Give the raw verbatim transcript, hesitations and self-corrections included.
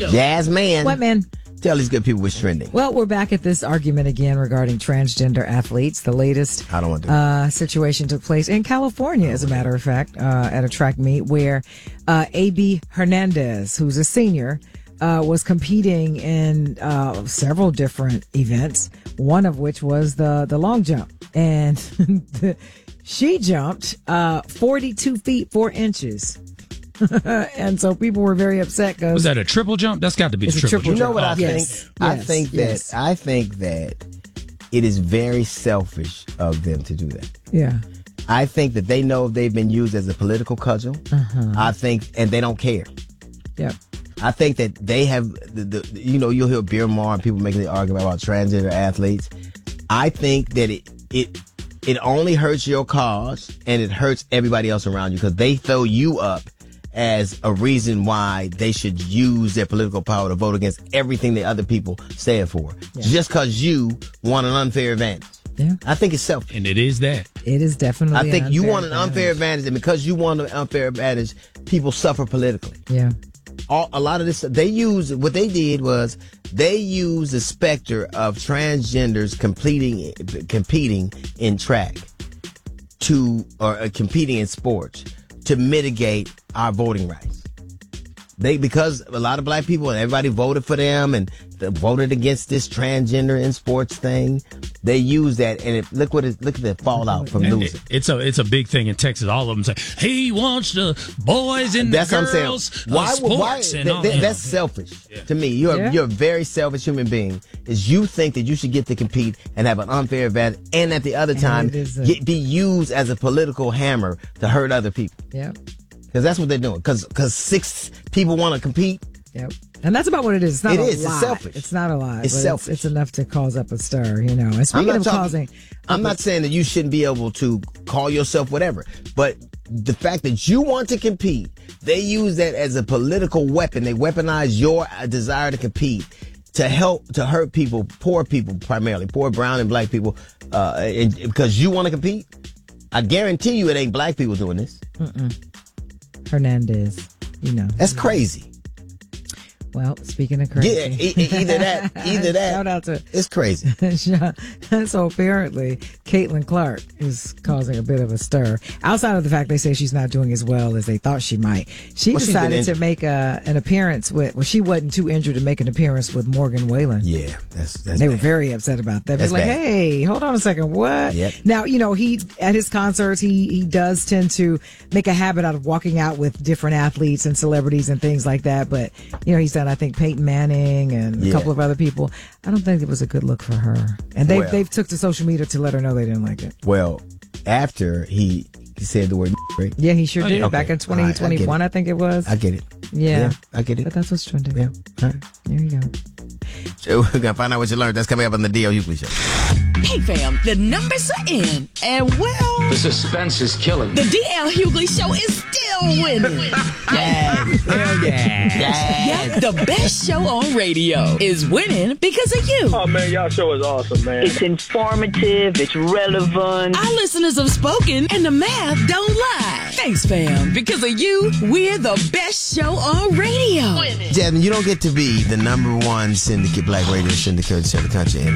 Jazz man. What, man? Tell these good people what's trending. Well, we're back at this argument again regarding transgender athletes. The latest I don't want to uh, situation took place in California, as a matter of fact, uh, at a track meet where uh, A B Hernandez, who's a senior, uh, was competing in uh, several different events, one of which was the, the long jump. And she jumped uh, forty-two feet, four inches. And so people were very upset. Cause was that a triple jump? That's got to be a triple, triple jump. You know what I yes. think? I Yes. think that Yes. I think that it is very selfish of them to do that. Yeah. I think that they know they've been used as a political cudgel. Uh-huh. I think, and they don't care. Yeah. I think that they have, the, the you know, you'll hear Beer Mar and people making the argument about transgender athletes. I think that it it it only hurts your cause and it hurts everybody else around you because they throw you up as a reason why they should use their political power to vote against everything that other people stand for. Yeah. Just because you want an unfair advantage. Yeah. I think it's selfish. And it is that. It is definitely I think an you unfair want an unfair advantage, and because you want an unfair advantage, people suffer politically. Yeah. All, a lot of this, they use, what they did was they used the specter of transgenders completing, competing in track to, or uh, competing in sports to mitigate our voting rights. They, because a lot of black people and everybody voted for them and they voted against this transgender in sports thing. They use that, and it, look what it, look at the fallout from And losing. it, it's a it's a big thing in Texas. All of them say he wants the boys and That's the what I'm saying. girls. Why? Uh, sports Why? and That, all, that, yeah. that's selfish Yeah. to me. You're Yeah. you're a very selfish human being. Is you think that you should get to compete and have an unfair advantage, and at the other time it is a- get, be used as a political hammer to hurt other people. Yep. Because that's what they're doing. Because because six people want to compete. Yep. And that's about what it is. It's not It a is. It's lot. selfish. It's not a lot. It's but selfish. It's, it's enough to cause up a stir, you know. And I'm speaking not of talking- causing, I'm not saying that you shouldn't be able to call yourself whatever, but the fact that you want to compete, they use that as a political weapon. They weaponize your desire to compete to help, to hurt people, poor people primarily, poor brown and black people, uh, and, because you want to compete. I guarantee you it ain't black people doing this. Mm-mm. Hernandez, you know. That's crazy. Well, speaking of crazy. Yeah, e- e- either that, either that. Shout out to It's crazy. So apparently, Caitlin Clark is causing a bit of a stir. Outside of the fact they say she's not doing as well as they thought she might, she Well, she's been decided to injured. make a, an appearance with. Well, she wasn't too injured to make an appearance with Morgan Wallen. Yeah, that's that's. They bad. were very upset about that. They're That's like, bad. hey, hold on a second. What? Yep. Now, you know, he, at his concerts, he, he does tend to make a habit out of walking out with different athletes and celebrities and things like that. But, you know, he's done, I think, Peyton Manning and a Yeah. couple of other people. I don't think it was a good look for her. And they, Well. they've took to social media to let her know they didn't like it. Well, after he said the word, right? Yeah, he sure Oh, did. yeah. Back in Okay. All right, I twenty twenty-one, get I, think it was. I get it. yeah. I get it. But that's what's trending. Yeah. All right. There you go. So we're gonna find out what you learned. That's coming up on the D L Hughley Show. Hey fam, the numbers are in. And well, The suspense is killing. the D L Hughley show is still winning. Yes. Hell yeah. Yeah, the best show on radio is winning because of you. Oh man, y'all show is awesome, man. It's informative, it's relevant. Our listeners have spoken and the math don't lie. Thanks fam, because of you, we're the best show on radio. Jasmine, you don't get to be the number one syndicate, black radio syndicate in the country.